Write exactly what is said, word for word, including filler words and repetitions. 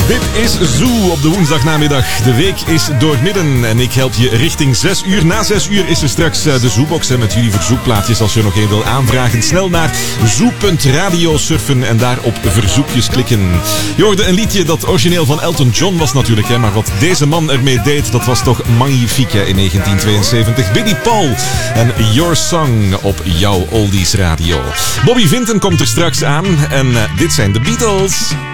Dit is Zoo op de woensdagnamiddag. De week is doormidden en ik help je richting zes uur. Na zes uur is er straks de Zoobox met jullie verzoekplaatjes. Als je er nog één wil aanvragen, snel naar zoo punt radio surfen en daar op verzoekjes klikken. Je hoorde een liedje dat origineel van Elton John was natuurlijk, hè, maar wat deze man ermee deed, dat was toch magnifiek hè, in negentien tweeënzeventig. Billy Paul en Your Song op jouw Oldies Radio. Bobby Vinton komt er straks aan en uh, dit zijn de Beatles.